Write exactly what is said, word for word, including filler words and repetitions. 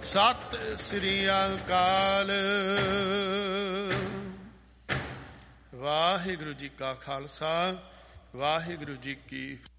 ਸਤਿ ਸ੍ਰੀ ਅਕਾਲ। ਵਾਹਿਗੁਰੂ ਜੀ ਕਾ ਖਾਲਸਾ, ਵਾਹਿਗੁਰੂ ਜੀ ਕੀ